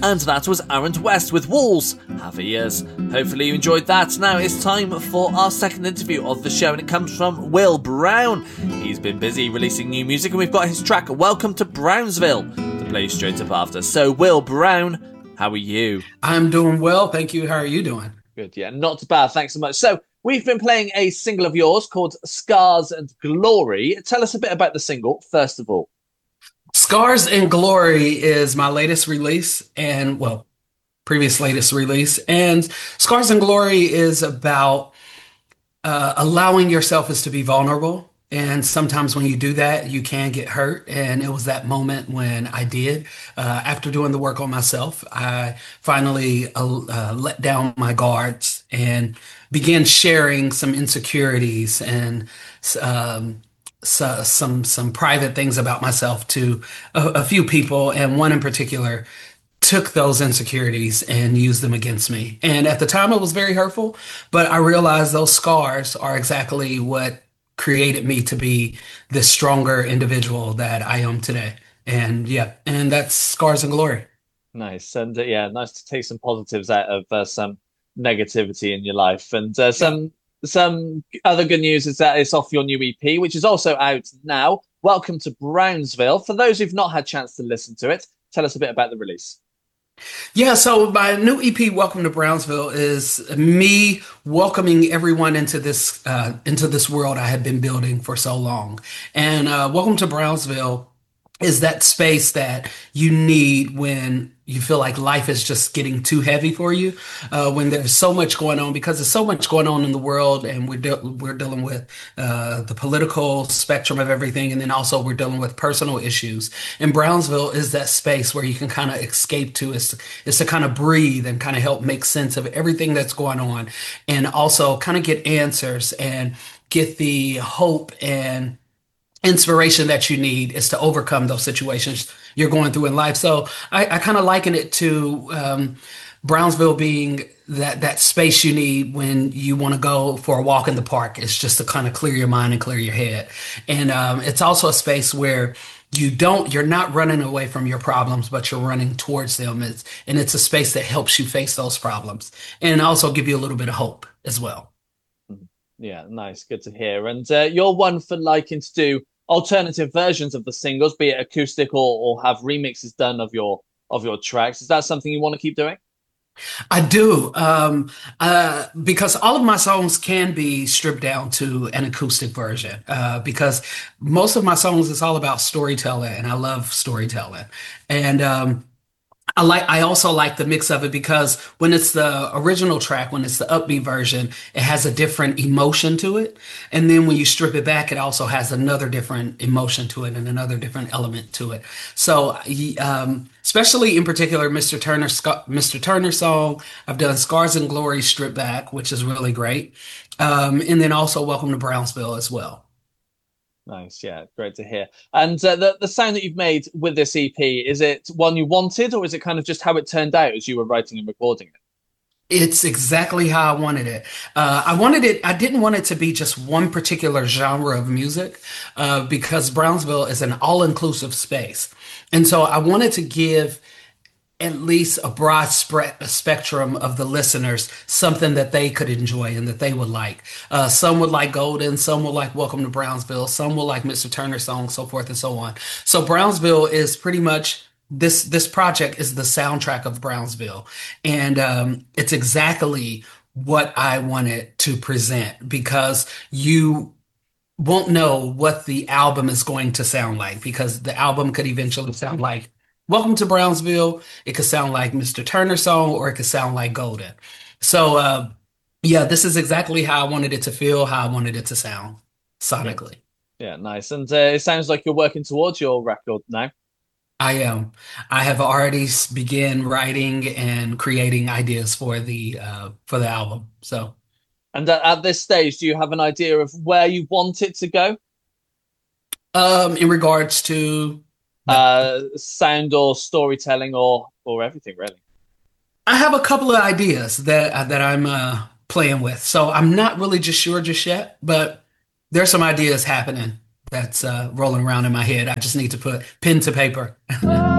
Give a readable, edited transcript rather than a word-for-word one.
And that was Aaron West with Walls. Have ears. Hopefully you enjoyed that. Now it's time for our second interview of the show, and it comes from Will Brown. He's been busy releasing new music, and we've got his track Welcome to Brownsville to play straight up after. So Will Brown, how are you? I'm doing well, thank you. How are you doing? Good, yeah, not bad, thanks so much. So we've been playing a single of yours called Scars and Glory. Tell us a bit about the single, first of all. Scars and Glory is my latest release and, well, previous latest release. And Scars and Glory is about allowing yourself is to be vulnerable. And sometimes when you do that, you can get hurt. And it was that moment when I did. After doing the work on myself, I finally let down my guards and began sharing some insecurities and some private things about myself to a few people, and one in particular took those insecurities and used them against me. And at the time, it was very hurtful, but I realized those scars are exactly what created me to be this stronger individual that I am today. And yeah, and that's Scars and Glory. Nice. And yeah, nice to take some positives out of some negativity in your life. And some other good news is that it's off your new EP, which is also out now. Welcome to Brownsville. For those who've not had a chance to listen to it, tell us a bit about the release. Yeah, so my new EP, Welcome to Brownsville, is me welcoming everyone into this world I had been building for so long. And Welcome to Brownsville is that space that you need when you feel like life is just getting too heavy for you, when there's so much going on, because there's so much going on in the world, and we're dealing with the political spectrum of everything, and then also we're dealing with personal issues. And Brownsville is that space where you can kind of escape to, is to kind of breathe and kind of help make sense of everything that's going on, and also kind of get answers and get the hope and inspiration that you need is to overcome those situations you're going through in life. So I kind of liken it to Brownsville being that space you need when you want to go for a walk in the park. It's just to kind of clear your mind and clear your head. And it's also a space where you're not running away from your problems, but you're running towards them. And it's a space that helps you face those problems and also give you a little bit of hope as well. Yeah, nice. Good to hear. And you're one for liking to do alternative versions of the singles, be it acoustic or have remixes done of your tracks. Is that something you want to keep doing? I do, because all of my songs can be stripped down to an acoustic version, because most of my songs is all about storytelling, and I love storytelling. And I also like the mix of it, because when it's the original track, when it's the upbeat version, it has a different emotion to it. And then when you strip it back, it also has another different emotion to it and another different element to it. So, especially in particular, Mr. Turner's song, I've done Scars and Glory stripped back, which is really great. And then also Welcome to Brownsville as well. Nice, yeah, great to hear. And the sound that you've made with this EP, is it one you wanted, or is it kind of just how it turned out as you were writing and recording it? It's exactly how I wanted it. I didn't want it to be just one particular genre of music, because Brownsville is an all-inclusive space. And so I wanted to give at least a broad spectrum of the listeners something that they could enjoy and that they would like. Some would like Golden, some would like Welcome to Brownsville, some will like Mr. Turner's song, so forth and so on. So Brownsville is pretty much this project is the soundtrack of Brownsville, and it's exactly what I wanted to present, because you won't know what the album is going to sound like, because the album could eventually sound like Welcome to Brownsville. It could sound like Mr. Turner's song, or it could sound like Golden. So, yeah, this is exactly how I wanted it to feel, how I wanted it to sound sonically. Yeah, nice. And it sounds like you're working towards your record now. I am. I have already began writing and creating ideas for the album. So, and at this stage, do you have an idea of where you want it to go? In regards to sound or storytelling or everything, really. I have a couple of ideas that I'm playing with. So I'm not really just sure just yet, but there's some ideas happening that's rolling around in my head. I just need to put pen to paper.